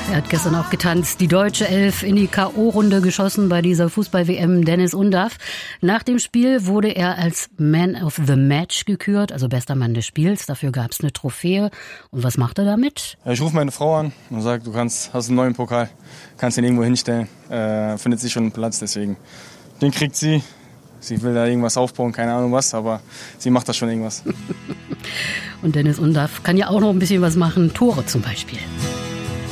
Er hat gestern auch getanzt. Die deutsche Elf in die K.O.-Runde geschossen bei dieser Fußball-WM, Dennis Undaff. Nach dem Spiel wurde er als Man of the Match gekürt, also bester Mann des Spiels. Dafür gab es eine Trophäe. Und was macht er damit? Ja, ich rufe meine Frau an und sage, hast einen neuen Pokal, kannst ihn irgendwo hinstellen. Findet sich schon einen Platz, deswegen. Den kriegt sie. Sie will da irgendwas aufbauen, keine Ahnung was, aber sie macht da schon irgendwas. Und Dennis Undaff kann ja auch noch ein bisschen was machen, Tore zum Beispiel.